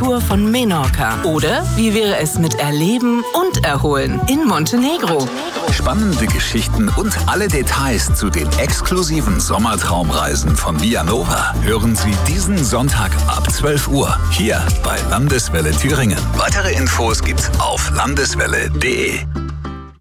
Natur von Menorca? Oder wie wäre es mit Erleben und Erholen in Montenegro? Spannende Geschichten und alle Details zu den exklusiven Sommertraumreisen von Vianova hören Sie diesen Sonntag ab 12 Uhr hier bei Landeswelle Thüringen. Weitere Infos gibt's auf landeswelle.de.